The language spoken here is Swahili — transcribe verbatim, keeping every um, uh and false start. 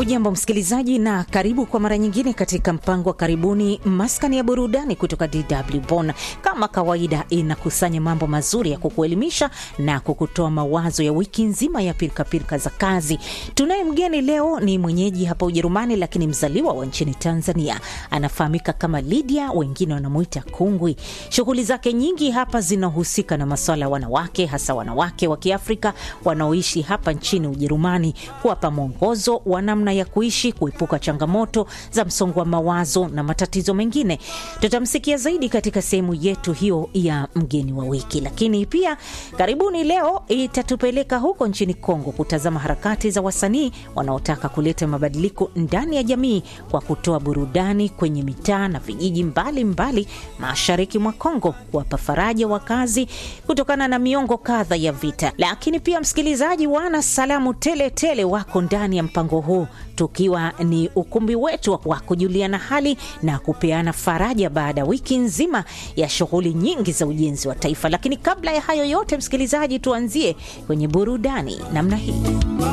Hujambo msikilizaji na karibu kwa mara nyingine katika mpango wa karibuni maskani ya burudani kutoka D W Bonn. Kama kawaida inakusanya mambo mazuri ya kukuelimisha na kukutoa mawazo ya wiki nzima ya pilka pilka za kazi. Tunaye mgeni leo, ni mwenyeji hapa Ujerumani lakini mzaliwa wa nchini Tanzania. Anafahamika kama Lydia, wengine wanamuita Kungwi. Shughuli zake nyingi hapa zinahusika na masuala ya wanawake, hasa wanawake wa Kiafrika wanaoishi hapa nchini Ujerumani, kuwapa mwongozo wa namna ya kuishi, kuepuka changamoto za msongo wa mawazo na matatizo mengine. Tutamsikia zaidi katika sehemu yetu hiyo ya mgeni wa wiki. Lakini pia karibuni leo itatupeleka huko nchini Kongo kutazama harakati za wasanii wanaotaka kuleta mabadiliko ndani ya jamii kwa kutoa burudani kwenye mitaa na vijiji mbali mbali mashariki mwa Kongo, kuwapa faraja wakazi kutokana na miongo kadha ya vita. Lakini pia msikilizaji, wana salamu tele tele wako ndani ya mpango huu, tukiwa ni ukumbi wetu wa kujuliana hali na kupeana faraja baada wiki nzima ya shughuli nyingi za ujenzi wa taifa. Lakini kabla ya hayo yote msikilizaji, tuanzie kwenye burudani namna hii.